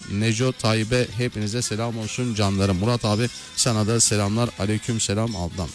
Neco Tayyip'e hepinize selam olsun canlarım. Murat abi sana da selamlar. Aleyküm selam ablam.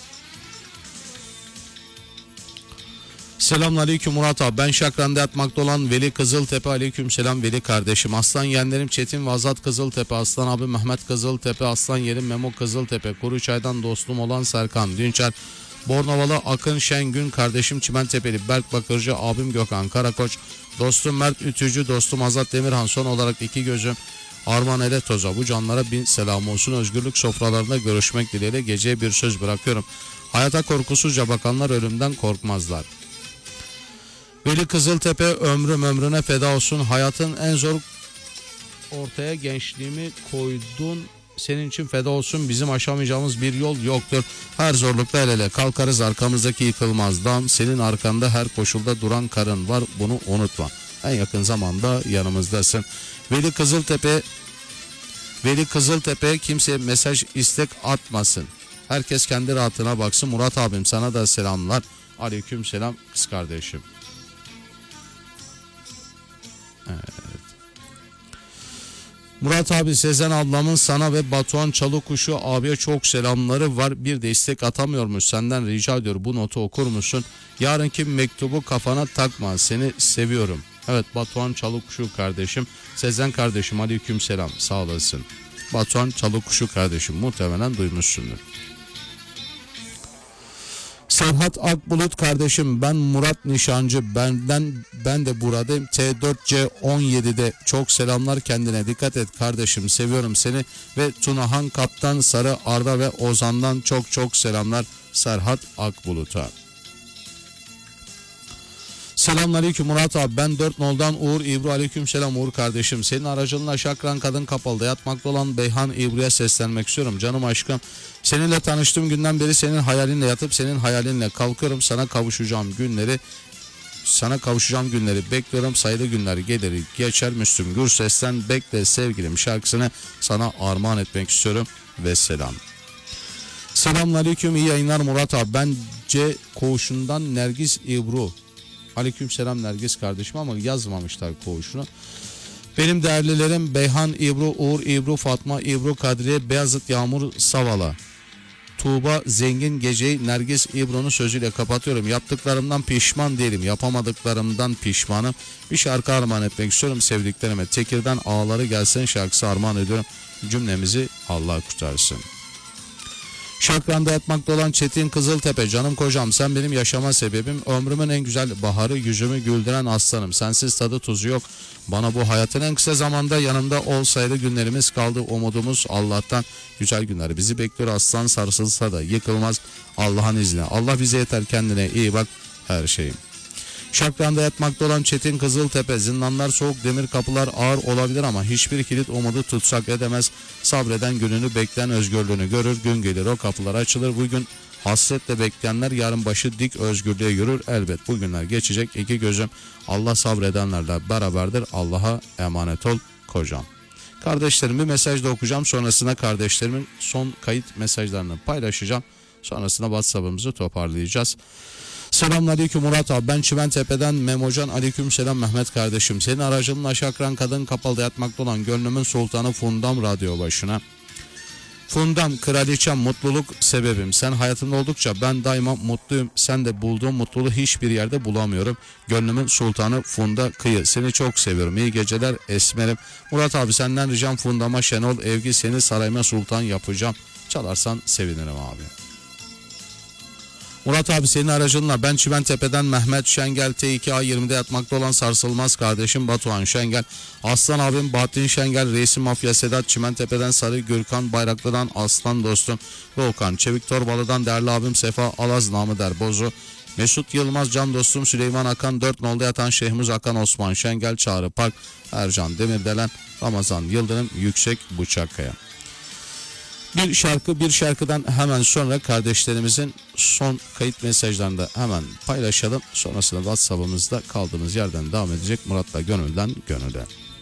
Selamünaleyküm Murat abi. Ben Şakran'da yatmakta olan Veli Kızıltepe. Aleyküm selam Veli kardeşim. Aslan yeğenlerim Çetin ve Azat Kızıltepe. Aslan abi Mehmet Kızıltepe. Aslan yeğenim Memo Kızıltepe. Kuruçay'dan dostum olan Serkan Dünçer. Bornovalı Akın Şengün kardeşim Çimentepe'li Berk Bakırcı, abim Gökhan Karakoç, dostum Mert Ütücü, dostum Azat Demirhan, son olarak iki gözüm Arman Ele Toza. Bu canlara bin selam olsun. Özgürlük sofralarında görüşmek dileğiyle geceye bir söz bırakıyorum. Hayata korkusuzca bakanlar ölümden korkmazlar. Veli Kızıltepe, ömrüne feda olsun. Hayatın en zor ortaya gençliğimi koydun. Senin için feda olsun. Bizim aşamayacağımız bir yol yoktur. Her zorlukta el ele kalkarız. Arkamızdaki yıkılmaz dam. Senin arkanda her koşulda duran karın var. Bunu unutma. En yakın zamanda yanımızdasın. Veli Kızıltepe kimseye mesaj istek atmasın. Herkes kendi rahatına baksın. Murat abim sana da selamlar. Aleyküm selam kız kardeşim. Evet. Murat abi, Sezen ablamın sana ve Batuhan Çalıkuşu abiye çok selamları var. Bir de istek atamıyormuş, senden rica ediyor, bu notu okur musun? Yarınki mektubu kafana takma, seni seviyorum. Evet, Batuhan Çalıkuşu kardeşim. Sezen kardeşim aleyküm selam, sağ olasın. Batuhan Çalıkuşu kardeşim muhtemelen duymuşsundur. Serhat Akbulut kardeşim, ben Murat Nişancı, ben de buradayım. T4C17'de çok selamlar, kendine dikkat et kardeşim, seviyorum seni. Ve Tunahan Kaptan, Sarı Arda ve Ozan'dan çok selamlar Serhat Akbulut'a. Selamünaleyküm Murat abi, ben 4 noldan Uğur İbru. Aleyküm selam Uğur kardeşim. Senin aracılığınla Şakran Kadın Kapalı'da yatmakta olan Beyhan İbru'ya seslenmek istiyorum. Canım aşkım, seninle tanıştığım günden beri senin hayalinle yatıp senin hayalinle kalkıyorum. Sana kavuşacağım günleri bekliyorum. Sayılı günler gelir geçer. Müslüm Gürses'ten Bekle Sevgilim şarkısını sana armağan etmek istiyorum ve selam. Selamünaleyküm, iyi yayınlar Murat abi. Ben C Koğuşu'ndan Nergis İbru. Aleyküm selam Nergis kardeşim, ama yazmamışlar koğuşunu. Benim değerlilerim Beyhan İbru, Uğur İbru, Fatma İbru, Kadriye Beyazıt, Yağmur Savala, Tuğba Zengin Gece'yi Nergis İbru'nun sözüyle kapatıyorum. Yaptıklarımdan pişman değilim, yapamadıklarımdan pişmanım. Bir şarkı armağan etmek istiyorum sevdiklerime. Tekir'den Ağları Gelsin şarkısı armağan ediyorum. Cümlemizi Allah kurtarsın. Şakran'da yatmakta olan Çetin Kızıltepe, canım kocam, sen benim yaşama sebebim, ömrümün en güzel baharı, yüzümü güldüren aslanım, sensiz tadı tuzu yok. Bana bu hayatın en kısa zamanda yanımda olsaydı, günlerimiz kaldı, umudumuz Allah'tan, güzel günler bizi bekliyor. Aslan sarsılsa da yıkılmaz Allah'ın izniyle. Allah bize yeter, kendine iyi bak, her şeyim. Şakran'da yatmakta olan Çetin Kızıltepe, zindanlar soğuk, demir kapılar ağır olabilir ama hiçbir kilit umudu tutsak edemez. Sabreden gününü bekleyen özgürlüğünü görür, gün gelir o kapılar açılır. Bugün hasretle bekleyenler yarın başı dik özgürlüğe yürür. Elbet bu günler geçecek, iki gözüm Allah sabredenlerle beraberdir. Allah'a emanet ol kocam. Kardeşlerim, bir mesaj da okuyacağım, sonrasında kardeşlerimin son kayıt mesajlarını paylaşacağım. Sonrasında WhatsApp'ımızı toparlayacağız. Selamünaleyküm Murat abi, ben Çimentepe'den Memocan. Aleyküm selam Mehmet kardeşim. Senin aracınla Şakran Kadın Kapalı'da yatmakta olan gönlümün sultanı Fundam radyo başına. Fundam, kraliçem, mutluluk sebebim. Sen hayatımda oldukça ben daima mutluyum. Sen de bulduğum mutluluğu hiçbir yerde bulamıyorum. Gönlümün sultanı Funda Kıyı. Seni çok seviyorum. İyi geceler Esmer'im. Murat abi, senden ricam Fundam'a Şenol Evgi, seni sarayıma sultan yapacağım. Çalarsan sevinirim abi. Murat abi, senin aracınla ben Çimentepe'den Mehmet Şengel, T2A20'de yatmakta olan sarsılmaz kardeşim Batuhan Şengel, Aslan abim Bahattin Şengel, Reisi Mafya Sedat, Çimentepe'den Sarı Gürkan Bayraklı'dan Aslan dostum Volkan Çevik, Torbalı'dan değerli abim Sefa Alaz namı der Bozu, Mesut Yılmaz can dostum Süleyman Akan, 4 nolda yatan Şehmuz Akan, Osman Şengel, Çağrı Park, Ercan Demirdelen, Ramazan Yıldırım, Yüksek Bıçakkaya. Bir şarkıdan hemen sonra kardeşlerimizin son kayıt mesajlarını da hemen paylaşalım. Sonrasında WhatsApp'ımızda kaldığımız yerden devam edecek. Murat'la Gönül'den Gönül'e.